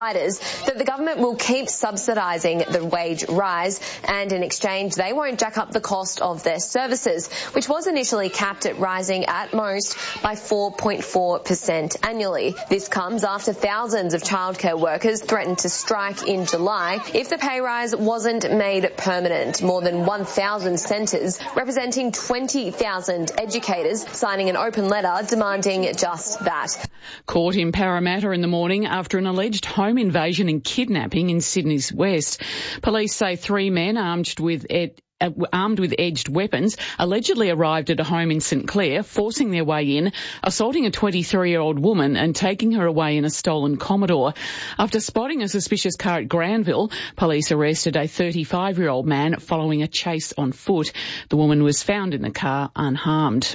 that the government will keep subsidising the wage rise, and in exchange they won't jack up the cost of their services, which was initially capped at rising at most by 4.4% annually. This comes after thousands of childcare workers threatened to strike in July if the pay rise wasn't made permanent. More than 1,000 centres representing 20,000 educators signing an open letter demanding just that. Caught in Parramatta in the morning after an alleged home invasion and kidnapping in Sydney's west. Police say 3 men armed with edged weapons allegedly arrived at a home in St Clair, forcing their way in, assaulting a 23-year-old woman and taking her away in a stolen Commodore. After spotting a suspicious car at Granville, police arrested a 35-year-old man following a chase on foot. The woman was found in the car unharmed.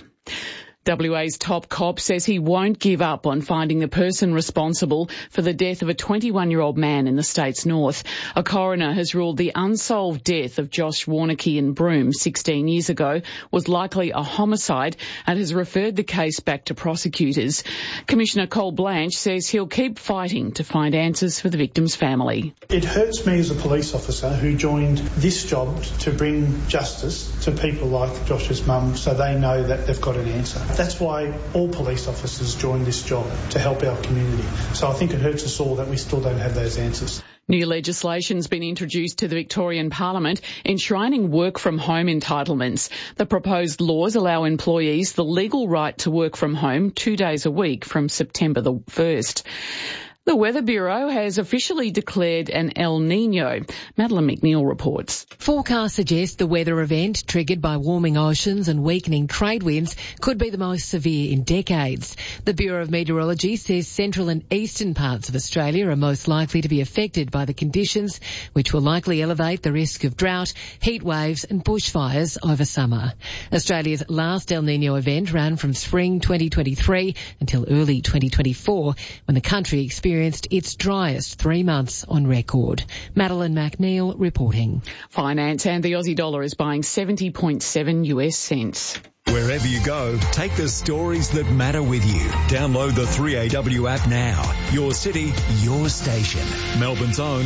WA's top cop says he won't give up on finding the person responsible for the death of a 21-year-old man in the state's north. A coroner has ruled the unsolved death of Josh Warneke in Broome 16 years ago was likely a homicide and has referred the case back to prosecutors. Commissioner Cole Blanche says he'll keep fighting to find answers for the victim's family. It hurts me as a police officer who joined this job to bring justice to people like Josh's mum so they know that they've got an answer. That's why all police officers join this job, to help our community. So I think it hurts us all that we still don't have those answers. New legislation's been introduced to the Victorian Parliament enshrining work-from-home entitlements. The proposed laws allow employees the legal right to work from home 2 days a week from September the 1st. The Weather Bureau has officially declared an El Niño. Madeline McNeil reports. Forecasts suggest the weather event, triggered by warming oceans and weakening trade winds, could be the most severe in decades. The Bureau of Meteorology says central and eastern parts of Australia are most likely to be affected by the conditions, which will likely elevate the risk of drought, heat waves and bushfires over summer. Australia's last El Niño event ran from spring 2023 until early 2024, when the country experienced its driest 3 months on record. Madeline McNeil reporting. Finance and the Aussie dollar is buying 70.7 US cents. Wherever you go, take the stories that matter with you. Download the 3AW app now. Your city, your station. Melbourne's own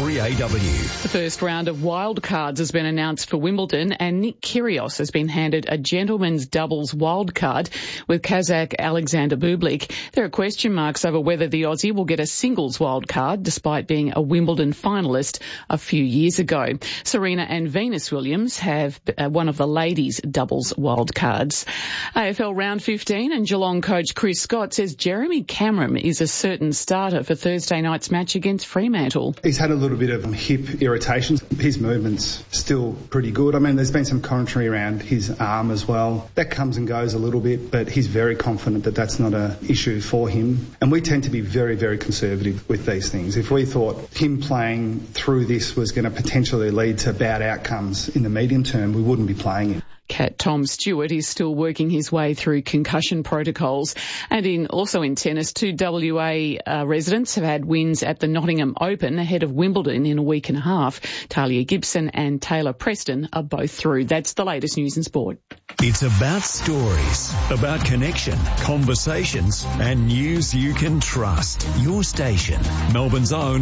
3AW. The first round of wildcards has been announced for Wimbledon, and Nick Kyrgios has been handed a gentleman's doubles wildcard with Kazakh Alexander Bublik. There are question marks over whether the Aussie will get a singles wildcard, despite being a Wimbledon finalist a few years ago. Serena and Venus Williams have one of the ladies' doubles wildcards. AFL round 15 and Geelong coach Chris Scott says Jeremy Cameron is a certain starter for Thursday night's match against Fremantle. He's had a little bit of hip irritations. His movement's still pretty good. I mean, there's been some commentary around his arm as well. That comes and goes a little bit, but he's very confident that that's not an issue for him. And we tend to be very, very conservative with these things. If we thought him playing through this was going to potentially lead to bad outcomes in the medium term, we wouldn't be playing him. Cat Tom Stewart is still working his way through concussion protocols. And also in tennis, 2 WA residents have had wins at the Nottingham Open ahead of Wimbledon in a week and a half. Talia Gibson and Taylor Preston are both through. That's the latest news and sport. It's about stories, about connection, conversations and news you can trust. Your station, Melbourne's own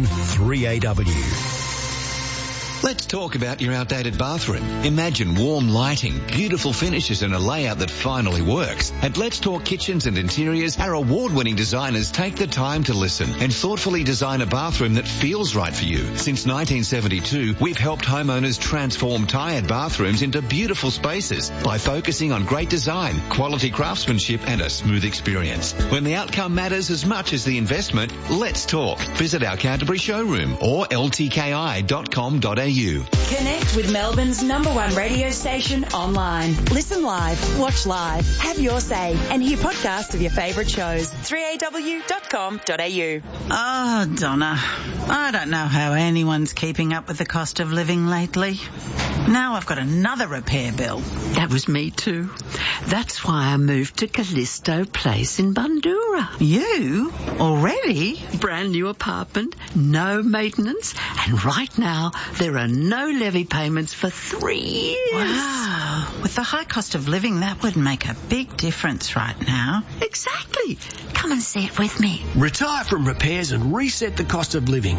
3AW. Let's talk about your outdated bathroom. Imagine warm lighting, beautiful finishes and a layout that finally works. At Let's Talk Kitchens and Interiors, our award-winning designers take the time to listen and thoughtfully design a bathroom that feels right for you. Since 1972, we've helped homeowners transform tired bathrooms into beautiful spaces by focusing on great design, quality craftsmanship and a smooth experience. When the outcome matters as much as the investment, let's talk. Visit our Canterbury showroom or ltki.com.au. Connect with Melbourne's #1 radio station online. Listen live, watch live, have your say, and hear podcasts of your favourite shows. 3aw.com.au. Oh, Donna, I don't know how anyone's keeping up with the cost of living lately. Now I've got another repair bill. That was me too. That's why I moved to Callisto Place in Bundoora. You? Already? Brand new apartment, no maintenance, and right now there are no levy payments for 3 years. Wow. With the high cost of living, that would make a big difference right now. Exactly. Come and see it with me. Retire from repairs and reset the cost of living